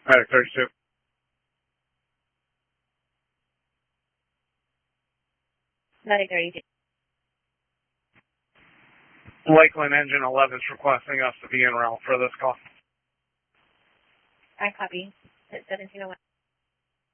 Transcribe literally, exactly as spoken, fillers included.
Medic thirty-two. Medic thirty-two. Lakeland Engine eleven is requesting us to be en route for this call. I copy. seventeen oh one.